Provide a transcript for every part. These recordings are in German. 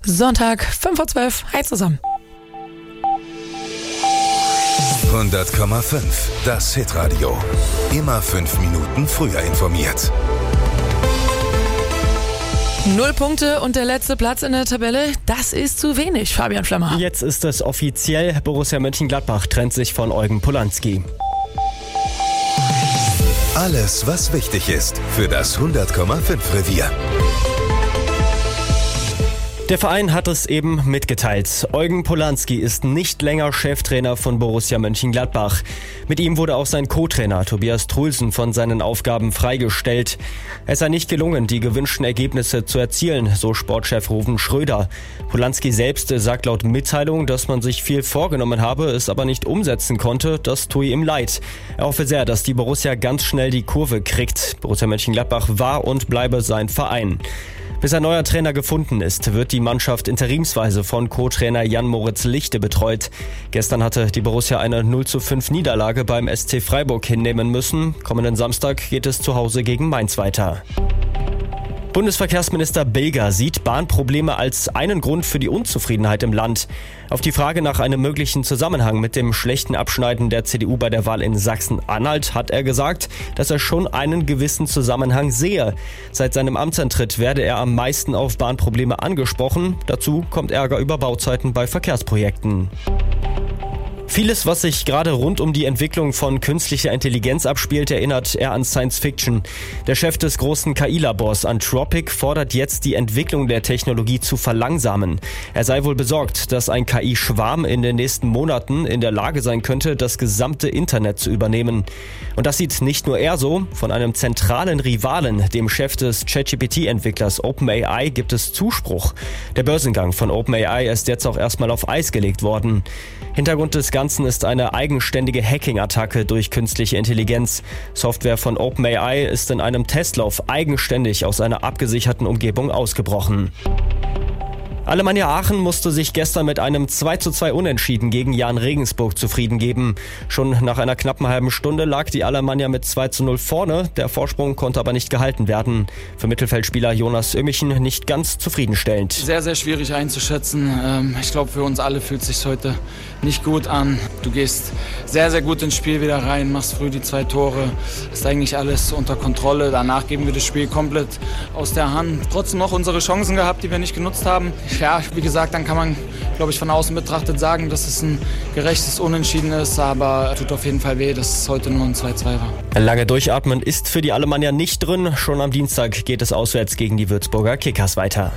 Sonntag, 5:12 Uhr. Hi zusammen. 100,5. Das Hitradio. Immer 5 Minuten früher informiert. 0 Punkte und der letzte Platz in der Tabelle, das ist zu wenig, Fabian Flemmer. Jetzt ist es offiziell, Borussia Mönchengladbach trennt sich von Eugen Polanski. Alles, was wichtig ist für das 100,5 Revier. Der Verein hat es eben mitgeteilt. Eugen Polanski ist nicht länger Cheftrainer von Borussia Mönchengladbach. Mit ihm wurde auch sein Co-Trainer Tobias Truhlsen von seinen Aufgaben freigestellt. Es sei nicht gelungen, die gewünschten Ergebnisse zu erzielen, so Sportchef Ruven Schröder. Polanski selbst sagt laut Mitteilung, dass man sich viel vorgenommen habe, es aber nicht umsetzen konnte. Das tue ihm leid. Er hoffe sehr, dass die Borussia ganz schnell die Kurve kriegt. Borussia Mönchengladbach war und bleibe sein Verein. Bis ein neuer Trainer gefunden ist, wird die Mannschaft interimsweise von Co-Trainer Jan-Moritz Lichte betreut. Gestern hatte die Borussia eine 0:5 Niederlage beim SC Freiburg hinnehmen müssen. Kommenden Samstag geht es zu Hause gegen Mainz weiter. Bundesverkehrsminister Bilger sieht Bahnprobleme als einen Grund für die Unzufriedenheit im Land. Auf die Frage nach einem möglichen Zusammenhang mit dem schlechten Abschneiden der CDU bei der Wahl in Sachsen-Anhalt hat er gesagt, dass er schon einen gewissen Zusammenhang sehe. Seit seinem Amtsantritt werde er am meisten auf Bahnprobleme angesprochen. Dazu kommt Ärger über Bauzeiten bei Verkehrsprojekten. Vieles, was sich gerade rund um die Entwicklung von künstlicher Intelligenz abspielt, erinnert eher an Science Fiction. Der Chef des großen KI-Labors Anthropic fordert jetzt, die Entwicklung der Technologie zu verlangsamen. Er sei wohl besorgt, dass ein KI-Schwarm in den nächsten Monaten in der Lage sein könnte, das gesamte Internet zu übernehmen. Und das sieht nicht nur er so. Von einem zentralen Rivalen, dem Chef des ChatGPT-Entwicklers OpenAI, gibt es Zuspruch. Der Börsengang von OpenAI ist jetzt auch erstmal auf Eis gelegt worden. Hintergrund des Ganzen ist eine eigenständige Hacking-Attacke durch künstliche Intelligenz. Software von OpenAI ist in einem Testlauf eigenständig aus einer abgesicherten Umgebung ausgebrochen. Alemannia Aachen musste sich gestern mit einem 2:2 Unentschieden gegen Jahn Regensburg zufrieden geben. Schon nach einer knappen halben Stunde lag die Alemannia mit 2:0 vorne. Der Vorsprung konnte aber nicht gehalten werden. Für Mittelfeldspieler Jonas Ömmichen nicht ganz zufriedenstellend. Sehr, sehr schwierig einzuschätzen. Ich glaube, für uns alle fühlt es sich heute nicht gut an. Du gehst sehr, sehr gut ins Spiel wieder rein, machst früh die 2 Tore. Ist eigentlich alles unter Kontrolle. Danach geben wir das Spiel komplett aus der Hand. Trotzdem noch unsere Chancen gehabt, die wir nicht genutzt haben. Ja, wie gesagt, dann kann man, glaube ich, von außen betrachtet sagen, dass es ein gerechtes Unentschieden ist, aber tut auf jeden Fall weh, dass es heute nur ein 2:2 war. Lange durchatmen ist für die Alemannia nicht drin. Schon am Dienstag geht es auswärts gegen die Würzburger Kickers weiter.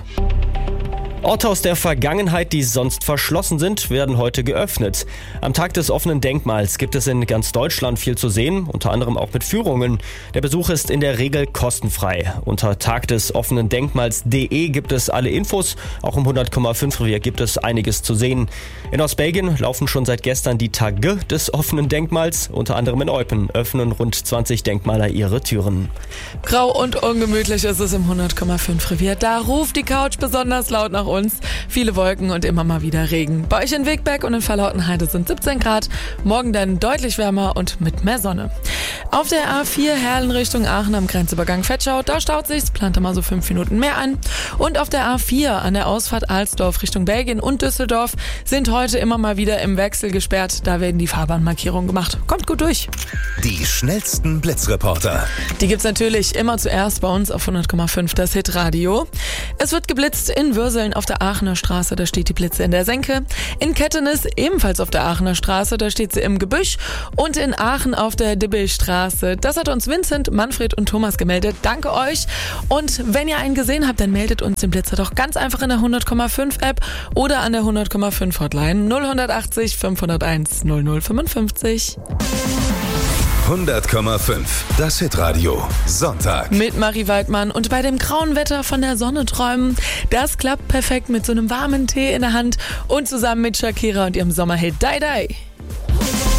Orte aus der Vergangenheit, die sonst verschlossen sind, werden heute geöffnet. Am Tag des offenen Denkmals gibt es in ganz Deutschland viel zu sehen, unter anderem auch mit Führungen. Der Besuch ist in der Regel kostenfrei. Unter tagdesoffenendenkmals.de gibt es alle Infos. Auch im 100,5 Revier gibt es einiges zu sehen. In Ostbelgien laufen schon seit gestern die Tage des offenen Denkmals. Unter anderem in Eupen öffnen rund 20 Denkmaler ihre Türen. Grau und ungemütlich ist es im 100,5 Revier. Da ruft die Couch besonders laut nach uns. Viele Wolken und immer mal wieder Regen. Bei euch in Wegberg und in Verlautenheide sind 17 Grad. Morgen dann deutlich wärmer und mit mehr Sonne. Auf der A4 Herlen Richtung Aachen am Grenzübergang Vetschau, da staut sich's, plant mal so 5 Minuten mehr an. Und auf der A4 an der Ausfahrt Alsdorf Richtung Belgien und Düsseldorf sind heute immer mal wieder im Wechsel gesperrt. Da werden die Fahrbahnmarkierungen gemacht. Kommt gut durch. Die schnellsten Blitzreporter. Die gibt's natürlich immer zuerst bei uns auf 100,5 das Hitradio. Es wird geblitzt in Würseln auf der Aachener Straße, da steht die Blitze in der Senke. In Kettenis ebenfalls auf der Aachener Straße, da steht sie im Gebüsch. Und in Aachen auf der Dibbelstraße. Das hat uns Vincent, Manfred und Thomas gemeldet. Danke euch. Und wenn ihr einen gesehen habt, dann meldet uns den Blitzer doch ganz einfach in der 100,5 App oder an der 100,5 Hotline 0180 501 0055. 100,5. Das Hitradio. Sonntag. Mit Marie Waldmann und bei dem grauen Wetter von der Sonne träumen. Das klappt perfekt mit so einem warmen Tee in der Hand und zusammen mit Shakira und ihrem Sommerhit Die Die.